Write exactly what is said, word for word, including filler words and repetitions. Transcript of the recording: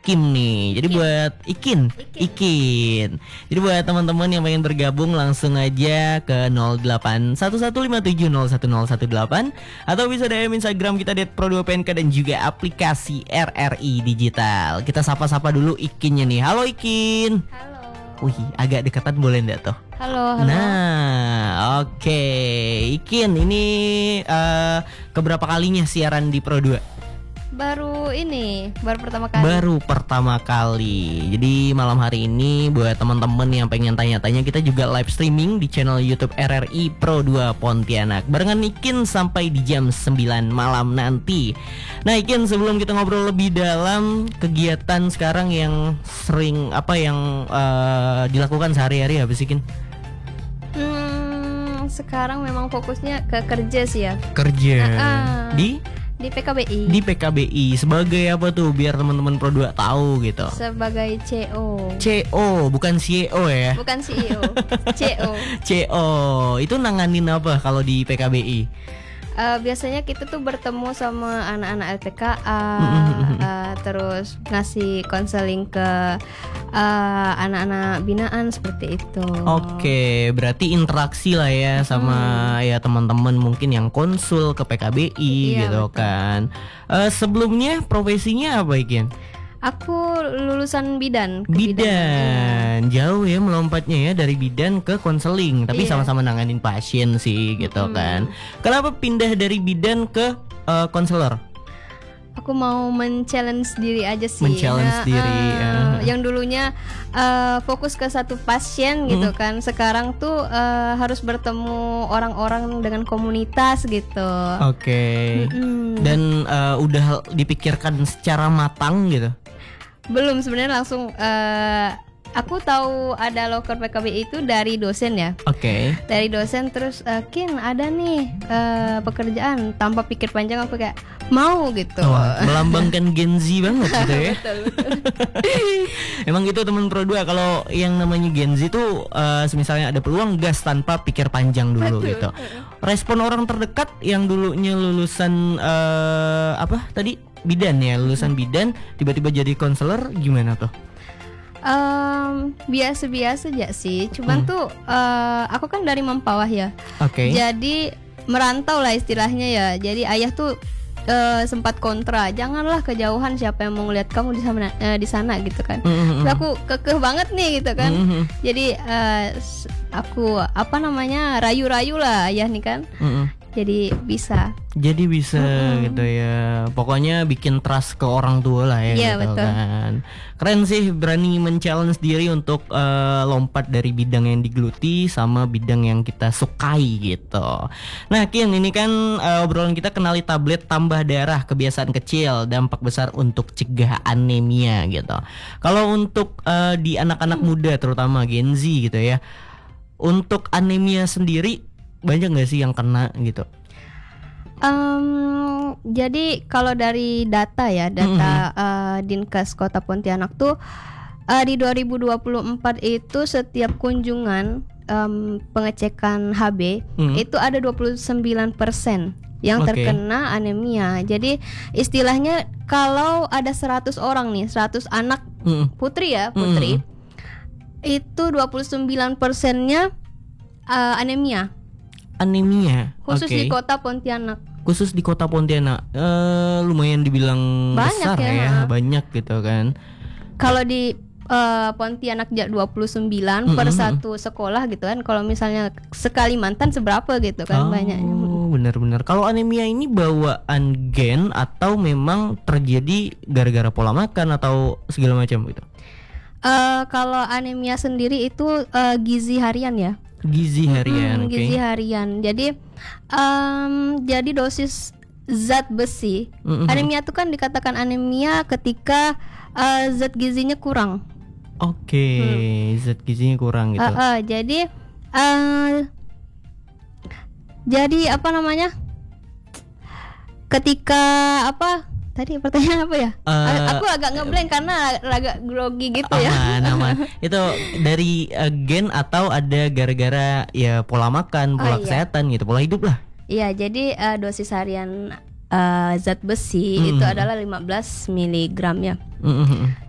Ikim nih. Jadi Ikin. buat Ikin, Ikin. Ikin. Jadi buat teman-teman yang pengen bergabung langsung aja ke nol delapan satu satu lima tujuh nol satu nol satu delapan atau bisa D M Instagram kita di pro dua P N K dan juga aplikasi R R I Digital. Kita sapa-sapa dulu Ikinnya nih. Halo Ikin. Halo. Wih, agak dekatan boleh enggak tuh? Halo, halo. Nah, oke. Okay. Ikin, ini uh, keberapa kalinya siaran di Pro dua? Baru ini, baru pertama kali. Baru pertama kali. Jadi malam hari ini buat teman-teman yang pengen tanya-tanya, kita juga live streaming di channel YouTube R R I Pro dua Pontianak barengan Ikin sampai di jam sembilan malam nanti. Nah, Ikin, sebelum kita ngobrol lebih dalam, kegiatan sekarang yang sering apa yang uh, dilakukan sehari-hari apa sih, Kin? Hmm, sekarang memang fokusnya ke kerja sih ya. Kerja. Nah, uh, di Di P K B I. Di P K B I sebagai apa tuh biar teman-teman Pro dua tahu gitu. Sebagai C O. C O bukan C E O ya. Bukan C E O. C O. C O itu nanganin apa kalau di P K B I? Uh, biasanya kita tuh bertemu sama anak-anak L P K A, uh, terus ngasih konseling ke uh, anak-anak binaan seperti itu. Oke, berarti interaksi lah ya sama hmm. ya teman-teman mungkin yang konsul ke P K B I iya, gitu betul. kan. Uh, sebelumnya profesinya apa Ikin? Aku lulusan bidan. ke Bidan, jauh ya melompatnya ya dari bidan ke konseling, tapi Iya. sama-sama nanganin pasien sih gitu Mm-mm. kan. Kenapa pindah dari bidan ke uh, konselor? Aku mau men-challenge diri aja sih. Men-challenge diri, uh, uh. Yang dulunya uh, fokus ke satu pasien gitu Hmm. kan. Sekarang tuh uh, harus bertemu orang-orang dengan komunitas gitu. Oke. Mm-mm. Dan uh, udah dipikirkan secara matang gitu. Belum, sebenarnya langsung uh, aku tahu ada loker P K B I itu dari dosen ya. Oke. Dari dosen terus uh, Kin ada nih uh, pekerjaan, tanpa pikir panjang aku kayak mau gitu. Wah, melambangkan Gen Z banget gitu ya. Betul, betul. Emang gitu teman Pro dua, kalau yang namanya Gen Z tuh uh, misalnya ada peluang gas tanpa pikir panjang dulu Betul. gitu. Respon orang terdekat yang dulunya lulusan uh, apa tadi? Bidan ya, lulusan bidan tiba-tiba jadi konselor gimana tuh? Um, biasa-biasa aja sih. Cuman Hmm. tuh uh, aku kan dari Mempawah ya. Oke. Jadi merantau lah istilahnya ya. Jadi ayah tuh uh, sempat kontra, janganlah kejauhan, siapa yang mau ngeliat kamu di sana uh, di sana gitu kan. Mm-hmm. Terus aku kekeh banget nih gitu kan. Mm-hmm. Jadi uh, s- aku apa namanya rayu-rayu lah ayah nih kan. Mm-hmm. Jadi bisa. Jadi bisa Mm-mm. gitu ya. Pokoknya bikin trust ke orang tua lah ya. Iya, gitu betul. kan. Keren sih berani men-challenge diri untuk uh, lompat dari bidang yang digeluti sama bidang yang kita sukai gitu. Nah, Kin, ini kan uh, obrolan kita kenali tablet tambah darah, kebiasaan kecil, dampak besar untuk cegah anemia gitu. Kalau untuk uh, di anak-anak muda terutama Gen Z gitu ya. Untuk anemia sendiri banyak nggak sih yang kena gitu? Um, jadi kalau dari data ya, data uh, Dinkes Kota Pontianak tuh uh, di dua ribu dua puluh empat itu setiap kunjungan um, pengecekan H B Mm. itu ada dua puluh sembilan persen yang Oke. terkena anemia. Jadi istilahnya kalau ada seratus orang nih, seratus anak Mm-mm. putri ya, putri. Itu dua puluh sembilan persennya uh, anemia. Anemia, Khusus oke. di Kota Pontianak. Khusus di Kota Pontianak, eh, lumayan dibilang Banyak besar ya, ya, ha. banyak gitu kan. Kalau di uh, Pontianak ja- dua puluh sembilan per Mm-mm. satu sekolah gitu kan. Kalau misalnya sekalimantan seberapa gitu kan Oh, banyaknya. benar-benar. Kalau anemia ini bawaan gen atau memang terjadi gara-gara pola makan atau segala macam gitu? Uh, kalau anemia sendiri itu uh, gizi harian ya. Gizi harian, Mm, oke. gizi harian. Jadi um, jadi dosis zat besi. Mm-mm. Anemia itu kan dikatakan anemia ketika uh, zat gizinya kurang. Oke, zat gizinya kurang gitu. Uh, uh, jadi uh, jadi apa namanya? Ketika apa? Tadi pertanyaan apa ya? Eh, A- aku agak ngeblank karena agak grogi gitu ya. Aman, aman. Itu dari eh, gen atau ada gara-gara ya pola makan, Oh, pola iya. kesehatan gitu, pola hidup lah. Iya, jadi uh, dosis harian uh, zat besi Hmm. itu adalah lima belas miligram ya. Mm-mm.